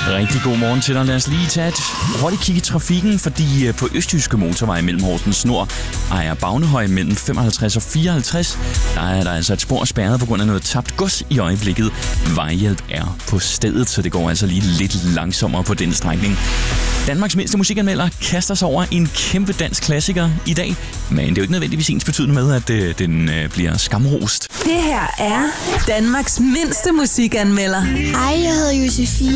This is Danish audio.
Rigtig god morgen til dig. Lad os lige tage et hurtigt kig i trafikken, fordi på Østjyske Motorvej mellem Horsens Nord Ejer Bagnehøj mellem 55 og 54, der er der altså et spor spærret på grund af noget tabt gods i øjeblikket. Vejhjælp er på stedet, så det går altså lige lidt langsommere på den strækning. Danmarks mindste musikanmelder kaster sig over en kæmpe dansk klassiker i dag, men det er jo ikke nødvendigvis ensbetydende med, at den bliver skamrost. Det her er Danmarks mindste musikanmelder. Hej, jeg hedder Josefine.